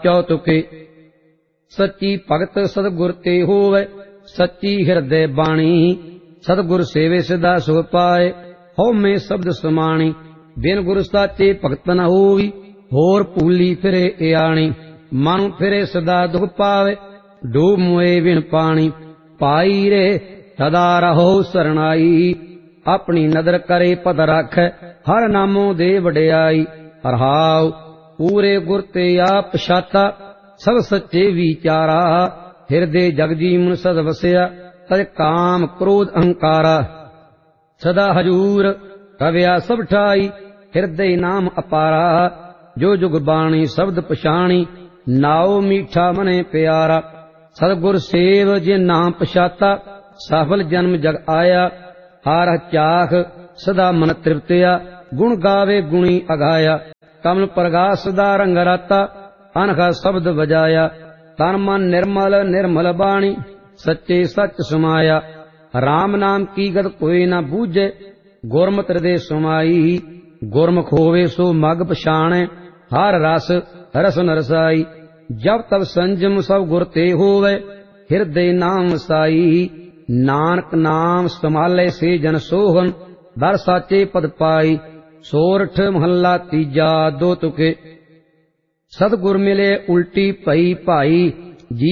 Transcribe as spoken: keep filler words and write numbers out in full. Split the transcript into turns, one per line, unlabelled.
चौतुके। सच्ची भगत सतगुर ते होवे, सच्ची हृदय बाणी। सतगुर सेवे सदा सुख पाए, हौ में शब्द समाणी। बिन गुरु साचे भगत न होवी, होर भूली फिरे इयाणी। मन फिरे सदा दुख पावे, डूब मोए बिन पानी। पाई रे सदा रहो सरनाई, अपनी नदर करे पद रख, हर नामों दे वडियाई। रहाउ पूरे गुर ते आप पछाता, सब सच्चे विचारा। हृदय जग जीवन सद वसिया, तज काम क्रोध अहंकारा। सदा हजूर कव्या सब ठाई, हृदय नाम अपारा। जो जुग बाणी शब्द पछाणी, नाओ मीठा मने प्यारा। सतगुर सेव जे नाम पछाता, सफल जन्म जग आया। हार चाख सदा मन तृप्तिया, गुण गावे गुणी अघाया। कमल प्रगास सदा रंग राता, अनघा शब्द बजाया। तन मन निर्मल निर्मल बाणी, सच्चे सच समाया। राम नाम की गत कोई न बूझे, गुरमत हृदय समाई। गुरमुख होवे सो मग पछाणे, हर रस रस न रसाई। जब तब संजम सब गुर ते होवे, हृदय नाम वसाई। नानक नाम संभाले से जन सोहन, दर साचे पद पाई। सोरठ महला तीजा दो तुके। सतगुर मिले उल्टी पई भाई,